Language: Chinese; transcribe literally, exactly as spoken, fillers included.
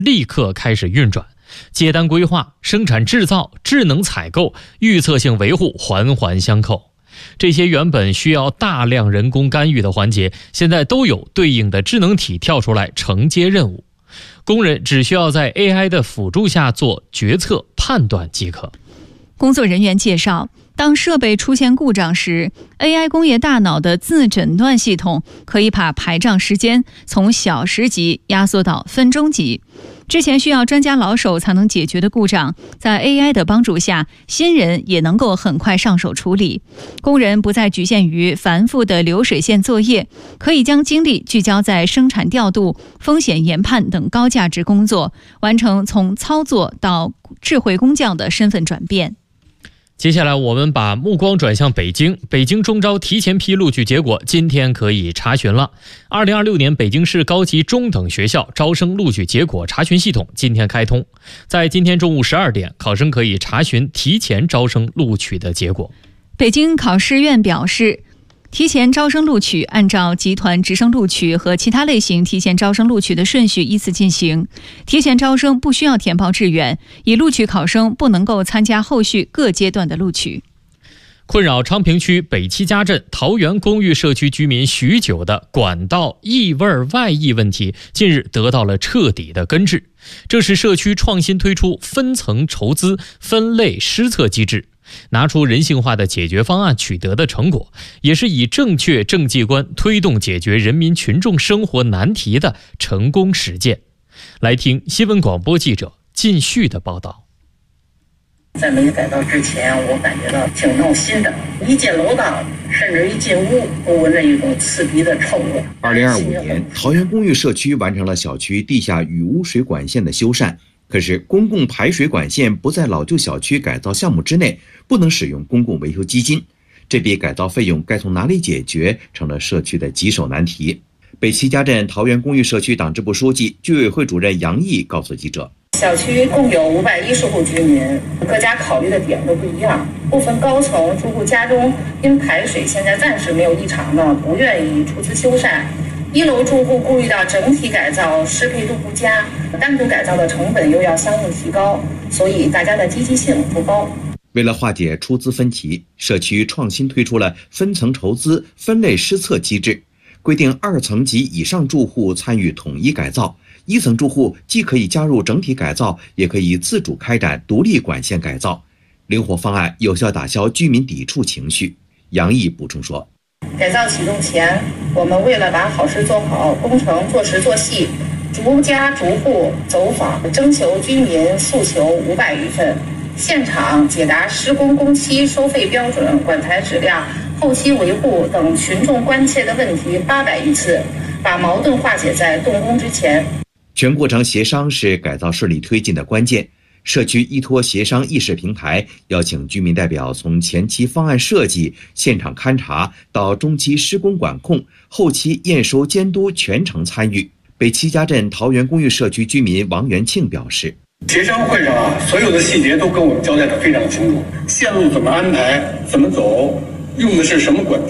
立刻开始运转，接单规划、生产制造、智能采购、预测性维护环环相扣。这些原本需要大量人工干预的环节，现在都有对应的智能体跳出来承接任务，工人只需要在 A I 的辅助下做决策判断即可。 工作人员介绍，当设备出现故障时 ，A I 工业大脑的自诊断系统可以把排障时间从小时级压缩到分钟级。之前需要专家老手才能解决的故障，在 A I 的帮助下，新人也能够很快上手处理。工人不再局限于繁复的流水线作业，可以将精力聚焦在生产调度、风险研判等高价值工作，完成从操作到智慧工匠的身份转变。 接下来我们把目光转向北京，北京中招提前批录取结果今天可以查询了。二零二六年北京市高级中等学校招生录取结果查询系统今天开通，在今天中午十二点，考生可以查询提前招生录取的结果。 北京考试院表示，提前招生录取按照集团直升录取和其他类型提前招生录取的顺序依次进行。提前招生不需要填报志愿，已录取考生不能够参加后续各阶段的录取。 困扰昌平区北七家镇桃园公寓社区居民许久的管道异味外溢问题，近日得到了彻底的根治。这是社区创新推出分层筹资、分类施策机制，拿出人性化的解决方案取得的成果，也是以正确政绩观推动解决人民群众生活难题的成功实践。来听新闻广播记者靳旭的报道。 在没改造之前，我感觉到挺闹心的，一进楼道甚至一进屋都闻着一种刺鼻的臭味。 二零二五年，桃园公寓社区完成了小区地下雨污水管线的修缮，可是公共排水管线不在老旧小区改造项目之内，不能使用公共维修基金，这笔改造费用该从哪里解决，成了社区的棘手难题。北七家镇桃园公寓社区党支部书记、居委会主任杨毅告诉记者， 小区共有五百一十户居民，各家考虑的点都不一样。部分高层住户家中因排水现在暂时没有异常呢，不愿意出资修缮。一楼住户顾虑到整体改造适配度不佳，单独改造的成本又要相应提高，所以大家的积极性不高。 为了化解出资分歧，社区创新推出了分层筹资、分类施策机制，规定二层及以上住户参与统一改造，一层住户既可以加入整体改造，也可以自主开展独立管线改造，灵活方案有效打消居民抵触情绪。杨毅补充说， 改造启动前，我们为了把好事做好，工程做实做细，逐家逐户走访，征求居民诉求五百余份，现场解答施工工期、收费标准、管材质量、后期维护等群众关切的问题八百余次，把矛盾化解在动工之前。 全过程协商是改造顺利推进的关键。社区依托协商议事平台，邀请居民代表从前期方案设计、现场勘查到中期施工管控、后期验收监督全程参与。北七家镇桃园公寓社区居民王元庆表示， 协商会上啊，所有的细节都跟我们交代得非常清楚，线路怎么安排、怎么走，用的是什么管